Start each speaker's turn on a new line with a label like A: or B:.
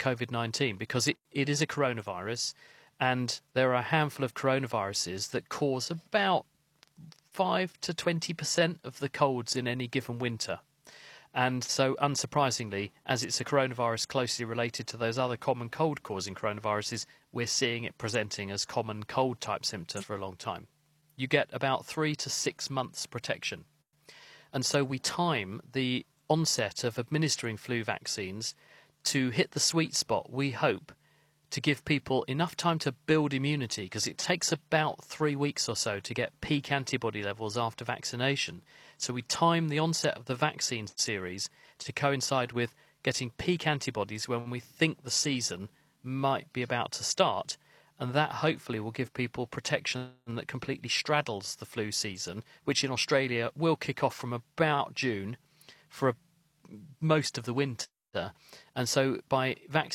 A: COVID-19 because it is a coronavirus, and there are a handful of coronaviruses that cause about 5 to 20% of the colds in any given winter. And so, unsurprisingly, as it's a coronavirus closely related to those other common cold-causing coronaviruses, we're seeing it presenting as common cold-type symptoms for a long time. You get about 3 to 6 months protection. And so we time the onset of administering flu vaccines to hit the sweet spot, we hope, to give people enough time to build immunity, because it takes about 3 weeks or so to get peak antibody levels after vaccination. So we time the onset of the vaccine series to coincide with getting peak antibodies when we think the season might be about to start, and that hopefully will give people protection that completely straddles the flu season, which in Australia will kick off from about June for most of the winter. And so by vaccinating